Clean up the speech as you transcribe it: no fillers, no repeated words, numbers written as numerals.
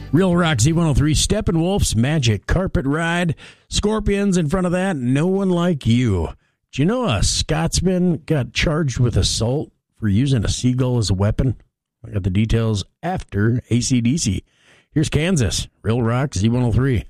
Real Rock Z103, Steppenwolf's Magic Carpet Ride. Scorpions in front of that, No One Like You. Do you know a Scotsman got charged with assault for using a seagull as a weapon? I got the details after AC/DC. Here's Kansas, Real Rock Z103.